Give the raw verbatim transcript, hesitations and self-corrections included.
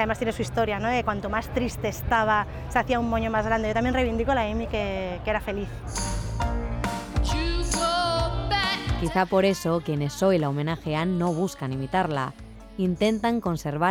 que además tiene su historia, ¿no? De cuanto más triste estaba, se hacía un moño más grande. Yo también reivindico a la Amy que, que era feliz. Quizá por eso quienes hoy la homenajean no buscan imitarla, intentan conservar